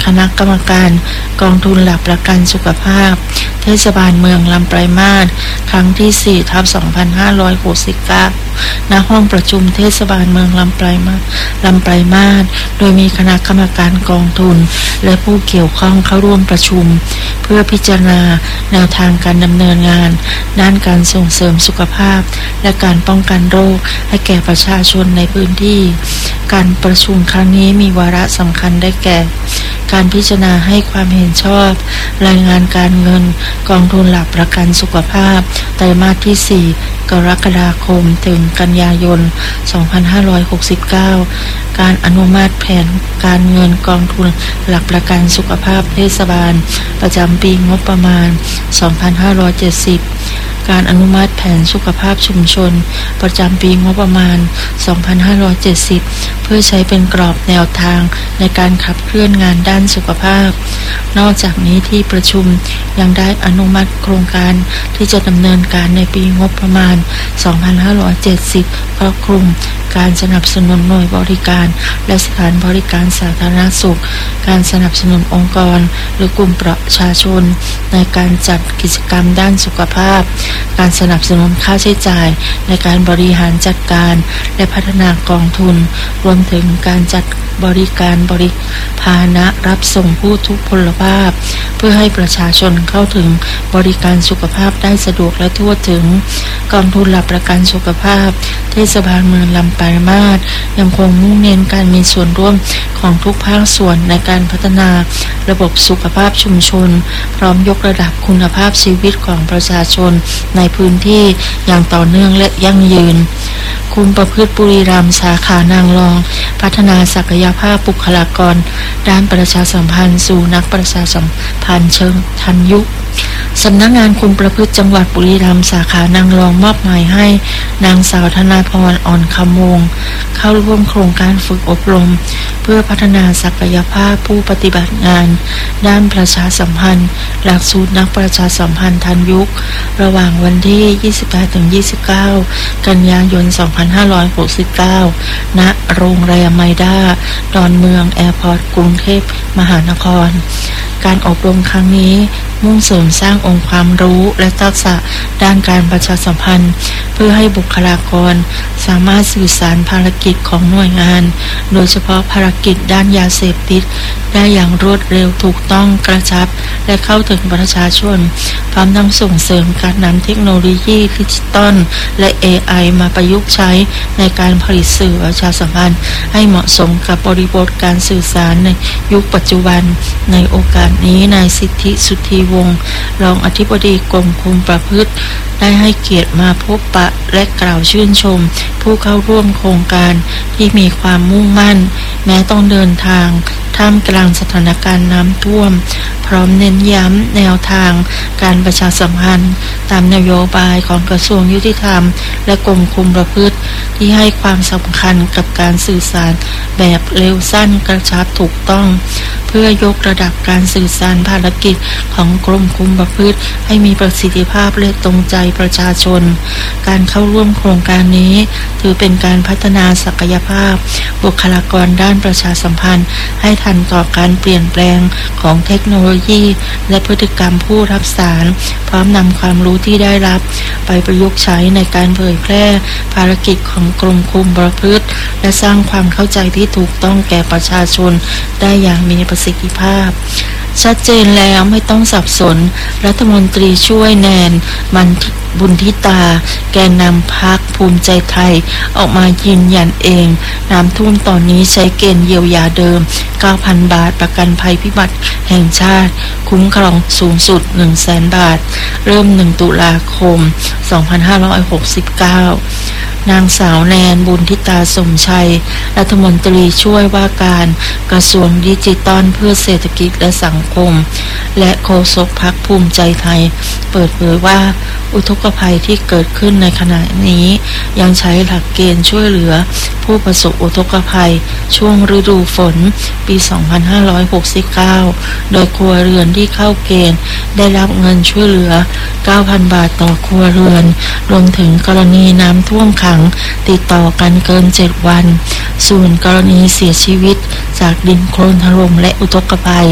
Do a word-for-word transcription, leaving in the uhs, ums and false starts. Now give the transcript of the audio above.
คณะกรรมการกองทุนหลักประกันสุขภาพเทศบาลเมืองลำปลายมาศครั้งที่สี่ทับสองพันห้าร้อยหกสิบเก้าณห้องประชุมเทศบาลเมืองลำปลายมาศลำปลายมาศโดยมีคณะกรรมการกองทุนและผู้เกี่ยวข้องเข้าร่วมประชุมเพื่อพิจารณาแนวทางการดำเนินงานด้านการส่งเสริมสุขภาพและการป้องกันโรคให้แก่ประชาชนในพื้นที่การประชุมครั้งนี้มีวาระสำคัญได้แก่การพิจารณาให้ความเห็นชอบรายงานการเงินกองทุนหลักประกันสุขภาพไตรมาสที่สี่กรกฎาคมถึงกันยายนสองพันห้าร้อยหกสิบเก้าการอนุมัติแผนการเงินกองทุนหลักประกันสุขภาพเทศบาลประจำปีงบประมาณสองพันห้าร้อยเจ็ดสิบการอนุมัติแผนสุขภาพชุมชนประจำปีงบประมาณสองพันห้าร้อยเจ็ดสิบเพื่อใช้เป็นกรอบแนวทางในการขับเคลื่อนงานด้านสุขภาพนอกจากนี้ที่ประชุมยังได้อนุมัติโครงการที่จะดำเนินการในปีงบประมาณสองพันห้าร้อยเจ็ดสิบครอบคลุมการสนับสนุนหน่วยบริการและสถานบริการสาธารณสุขการสนับสนุนองค์กรหรือกลุ่มประชาชนในการจัดกิจกรรมด้านสุขภาพการสนับสนุนค่าใช้จ่ายในการบริหารจัดการและพัฒนากองทุนรวมถึงการจัดบริการบริพาหนะรับส่งผู้ทุพพลภาพเพื่อให้ประชาชนเข้าถึงบริการสุขภาพได้สะดวกและทั่วถึงกองทุนหลักประกันสุขภาพเทศบาลเมืองลำปลายมาศยังคงมุ่งเน้นการมีส่วนร่วมของทุกภาคส่วนในการพัฒนาระบบสุขภาพชุมชนพร้อมยกระดับคุณภาพชีวิตของประชาชนในพื้นที่อย่างต่อเนื่องและยั่งยืนคุมประพฤติบุรีรัมย์สาขานางรองพัฒนาศักยภาพบุคลากรด้านประชาสัมพันธ์สู่นักประชาสัมพันธ์เชิงทันยุคสำนักงานคุมประพฤติจังหวัดบุรีรัมย์สาขานางรองมอบหมายให้นางสาวธนาพรอ่อนคำวงเข้าร่วมโครงการฝึกอบรมเพื่อพัฒนาศักยภาพผู้ปฏิบัติงานด้านประชาสัมพันธ์หลักสูตรนักประชาสัมพันธ์ทันยุคระหว่างวันที่ ยี่สิบแปดถึงยี่สิบเก้า กันยายน สองพันห้าร้อยหกสิบเก้า ณ โรงแรมไมด้าดอนเมืองแอร์พอร์ตกรุงเทพมหานครการอบรมครั้งนี้มุ่งเสริมสร้างองค์ความรู้และทักษะด้านการประชาสัมพันธ์เพื่อให้บุคลากรสามารถสื่อสารภารกิจของหน่วยงานโดยเฉพาะภารกิจด้านยาเสพติดได้อย่างรวดเร็วถูกต้องกระชับและเข้าถึงประชาชนพร้อมทั้งส่งเสริมการนำเทคโนโลยีดิจิตอลและ เอ ไอ มาประยุกต์ใช้ในการผลิตสื่อประชาสัมพันธ์ให้เหมาะสมกับบริบทการสื่อสารในยุคปัจจุบันในโอกาสนี้นายสิทธิสุทธีวงศ์รองอธิบดีกรมคุมประพฤติได้ให้เกียรติมาพบปะและกล่าวชื่นชมผู้เข้าร่วมโครงการที่มีความมุ่งมั่นแม้ต้องเดินทางท่ามกลางสถานการณ์น้ำท่วมพร้อมเน้นย้ำแนวทางการประชาสัมพันธ์ตามนโยบายของกระทรวงยุติธรรมและกรมคุมประพฤติที่ให้ความสำคัญกับการสื่อสารแบบเร็วสั้นกระชับถูกต้องเพื่อยกระดับการสื่อสารภารกิจของกรมคุมประพฤติให้มีประสิทธิภาพและตรงใจประชาชนการเข้าร่วมโครงการนี้ถือเป็นการพัฒนาศักยภาพบุคลากรด้านประชาสัมพันธ์ให้ทันต่อการเปลี่ยนแปลงของเทคโนโลยีและพฤติกรรมผู้รับสารพร้อมนำความรู้ที่ได้รับไปประยุกต์ใช้ในการเผยแพร่ภารกิจของกรมคุมประพฤติและสร้างความเข้าใจที่ถูกต้องแก่ประชาชนได้อย่างมีประสิทธิภาพชัดเจนแล้วไม่ต้องสับสนรัฐมนตรีช่วยแนนมันบุญทิตาแกนนำพรรคภูมิใจไทยออกมายืนยันเองน้ำท่วมตอนนี้ใช้เกณฑ์เยียวยาเดิม เก้าพัน บาทประกันภัยพิบัติแห่งชาติคุ้มครองสูงสุด หนึ่งแสน บาทเริ่มหนึ่งตุลาคมสองพันห้าร้อยหกสิบเก้านางสาวแนนบุญทิตาสมชัยรัฐมนตรีช่วยว่าการกระทรวงดิจิทัลเพื่อเศรษฐกิจและสังคมและโฆษกพรรคภูมิใจไทยเปิดเผยว่าอุทกภัยที่เกิดขึ้นในขณะนี้ยังใช้หลักเกณฑ์ช่วยเหลือผู้ประสบอุทกภัยช่วงฤดูฝนปีสองพันห้าร้อยหกสิบเก้าโดยครัวเรือนที่เข้าเกณฑ์ได้รับเงินช่วยเหลือ เก้าพัน บาทต่อครัวเรือนรวมถึงกรณีน้ำท่วมขังติดต่อกันเกินเจ็ดวันส่วนกรณีเสียชีวิตจากดินโคลนถล่มและอุทกภัย